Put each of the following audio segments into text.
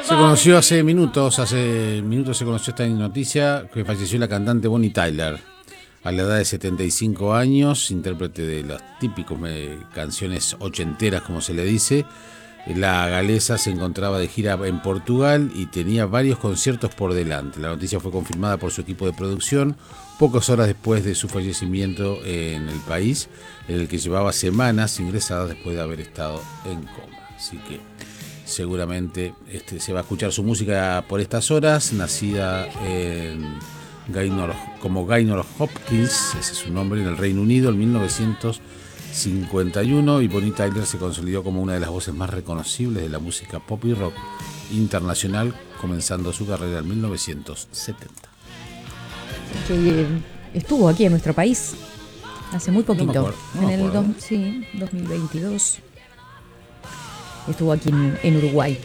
Se conoció hace minutos se conoció esta noticia que falleció la cantante Bonnie Tyler a la edad de 75 años, intérprete de las típicas canciones ochenteras, como se le dice. La galesa se encontraba de gira en Portugal y tenía varios conciertos por delante. La noticia fue confirmada por su equipo de producción pocas horas después de su fallecimiento en el país, en el que llevaba semanas ingresada después de haber estado en coma. Así que seguramente se va a escuchar su música por estas horas. Nacida como Gaynor Hopkins, ese es su nombre, en el Reino Unido en 1951, y Bonnie Tyler se consolidó como una de las voces más reconocibles de la música pop y rock internacional, comenzando su carrera en 1970. Que estuvo aquí en nuestro país hace muy poquito, no me acuerdo. 2022. Estuvo aquí en Uruguay.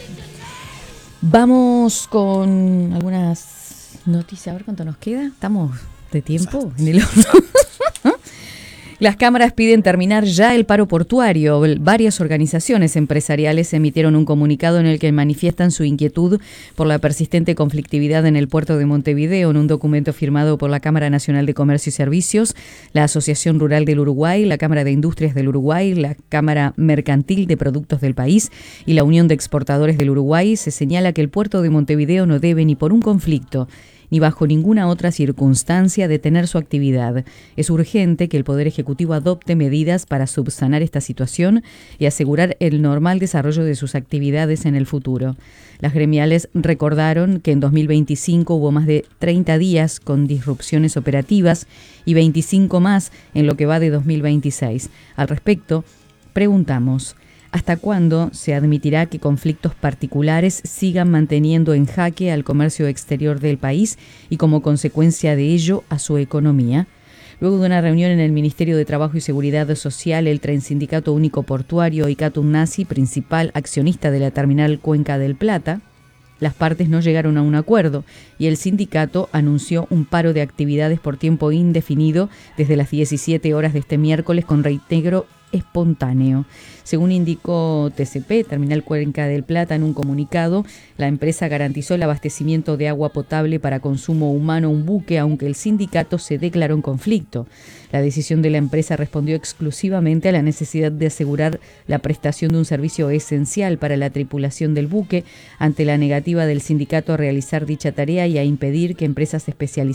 Vamos con algunas noticias, a ver cuánto nos queda. ¿Estamos de tiempo en el horno? Las cámaras piden terminar ya el paro portuario. Varias organizaciones empresariales emitieron un comunicado en el que manifiestan su inquietud por la persistente conflictividad en el puerto de Montevideo. En un documento firmado por la Cámara Nacional de Comercio y Servicios, la Asociación Rural del Uruguay, la Cámara de Industrias del Uruguay, la Cámara Mercantil de Productos del país y la Unión de Exportadores del Uruguay, se señala que el puerto de Montevideo no debe ni por un conflicto ni bajo ninguna otra circunstancia detener su actividad. Es urgente que el Poder Ejecutivo adopte medidas para subsanar esta situación y asegurar el normal desarrollo de sus actividades en el futuro. Las gremiales recordaron que en 2025 hubo más de 30 días con disrupciones operativas y 25 más en lo que va de 2026. Al respecto, preguntamos: ¿hasta cuándo se admitirá que conflictos particulares sigan manteniendo en jaque al comercio exterior del país y, como consecuencia de ello, a su economía? Luego de una reunión en el Ministerio de Trabajo y Seguridad Social, el Tren Sindicato Único Portuario y Catunasi, principal accionista de la terminal Cuenca del Plata, las partes no llegaron a un acuerdo y el sindicato anunció un paro de actividades por tiempo indefinido desde las 17 horas de este miércoles con reintegro espontáneo. Según indicó TCP, Terminal Cuenca del Plata, en un comunicado, la empresa garantizó el abastecimiento de agua potable para consumo humano a un buque, aunque el sindicato se declaró en conflicto. La decisión de la empresa respondió exclusivamente a la necesidad de asegurar la prestación de un servicio esencial para la tripulación del buque ante la negativa del sindicato a realizar dicha tarea y a impedir que empresas especializadas